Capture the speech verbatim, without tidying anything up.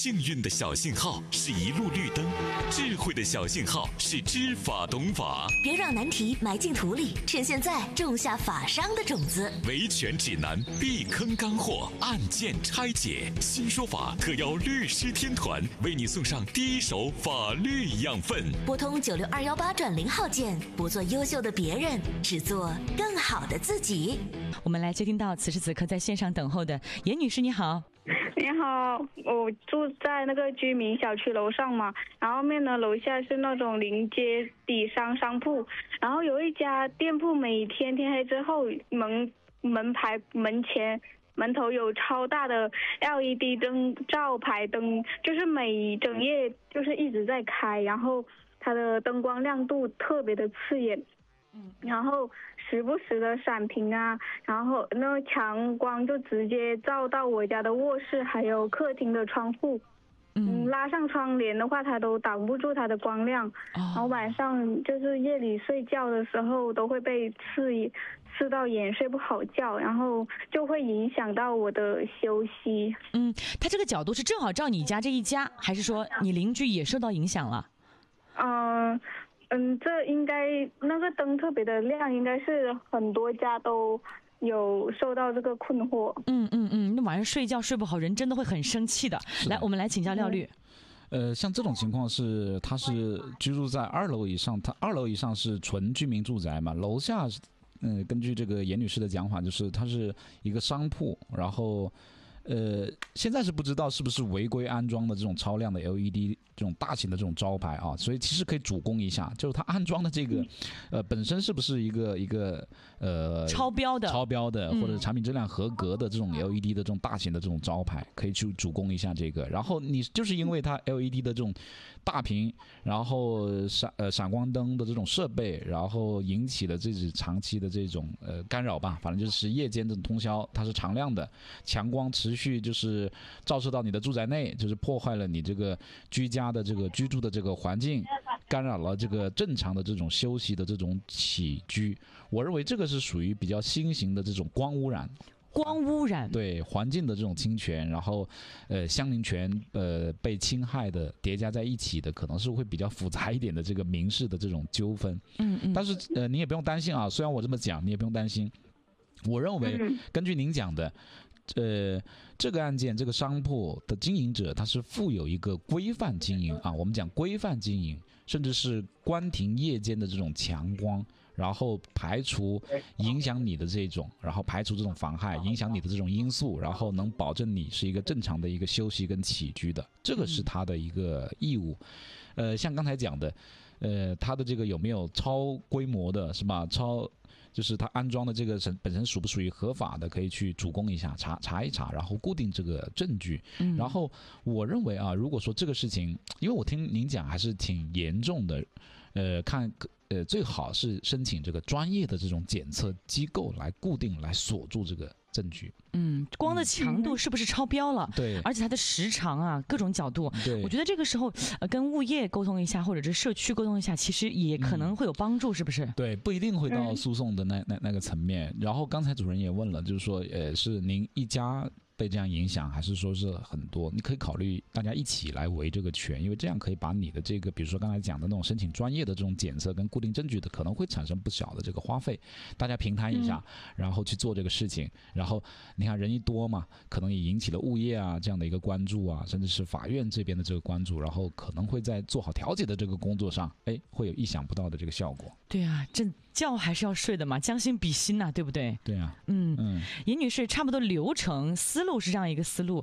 幸运的小信号是一路绿灯，智慧的小信号是知法懂法。 别让难题埋进土里，趁现在种下法商的种子。 维权指南，避坑干货，案件拆解，新说法特邀律师天团为你送上第一手法律养分。 拨通九六二幺八转零号键，不做优秀的别人，只做更好的自己。 我们来接听到此时此刻在线上等候的严女士，你好。 你好，我住在那个居民小区楼上嘛，然后面呢楼下是那种临街底商商铺，然后有一家店铺每天天黑之后门门牌门前门头有超大的 L E D 灯招牌灯，就是每整夜就是一直在开，然后它的灯光亮度特别的刺眼，嗯，然后时不时的闪屏啊，然后那强光就直接照到我家的卧室还有客厅的窗户，嗯，拉上窗帘的话它都挡不住它的光亮，哦，然后晚上就是夜里睡觉的时候都会被刺刺到眼，睡不好觉，然后就会影响到我的休息。 嗯，它这个角度是正好照你家这一家，还是说你邻居也受到影响了？ 嗯、呃。嗯，这应该那个灯特别的亮，应该是很多家都有受到这个困惑。 嗯嗯嗯，那晚上睡觉睡不好，人真的会很生气的。来，我们来请教廖律。 呃，像这种情况是，他是居住在二楼以上，他二楼以上是纯居民住宅嘛，楼下，嗯、呃，根据这个严女士的讲法，就是它是一个商铺，然后。呃，现在是不知道是不是违规安装的这种超亮的 L E D 这种大型的这种招牌啊，所以其实可以主攻一下，就是它安装的这个，呃，本身是不是一个一个呃超标的、 超标的或者产品质量合格的这种 L E D 的这种大型的这种招牌，可以去主攻一下这个。然后你就是因为它 L E D 的这种大屏，然后闪呃闪光灯的这种设备，然后引起了这种长期的这种呃干扰吧，反正就是夜间这种通宵，它是常亮的，强光持。持续就是照射到你的住宅内，就是破坏了你这个居家的这个居住的这个环境，干扰了这个正常的这种休息的这种起居。我认为这个是属于比较新型的这种光污染。 光污染， 对环境的这种侵权，然后呃相邻权呃被侵害的叠加在一起的，可能是会比较复杂一点的这个民事的这种纠纷。嗯嗯。但是呃你也不用担心啊，虽然我这么讲，你也不用担心。我认为根据您讲的。呃，这个案件，这个商铺的经营者，他是负有一个规范经营啊，我们讲规范经营，甚至是关停夜间的这种强光，然后排除影响你的这种，然后排除这种妨害影响你的这种因素，然后能保证你是一个正常的一个休息跟起居的，这个是他的一个义务。呃，像刚才讲的，呃，他的这个有没有超规模的，是吧？超。就是它安装的这个本身属不属于合法的，可以去主攻一下，查查一查，然后固定这个证据。嗯、然后我认为啊，如果说这个事情，因为我听您讲还是挺严重的，呃，看呃最好是申请这个专业的这种检测机构来固定来锁住这个证据。 嗯，光的强度是不是超标了？ 对， 而且它的时长啊，各种角度， 对， 我觉得这个时候呃跟物业沟通一下，或者是社区沟通一下，其实也可能会有帮助，嗯、是不是？ 对，不一定会到诉讼的那那那个层面。然后刚才主任也问了，就是说，呃，是您一家被这样影响，还是说是很多？你可以考虑大家一起来维这个权，因为这样可以把你的这个，比如说刚才讲的那种申请专业的这种检测跟固定证据的，可能会产生不小的这个花费，大家平摊一下，嗯、然后去做这个事情。然后你看人一多嘛，可能也引起了物业啊这样的一个关注啊，甚至是法院这边的这个关注，然后可能会在做好调解的这个工作上，哎，会有意想不到的这个效果。 对啊，这觉还是要睡的嘛，将心比心呐、啊，对不对？ 对啊， 嗯嗯，严女士，差不多流程思路是这样一个思路。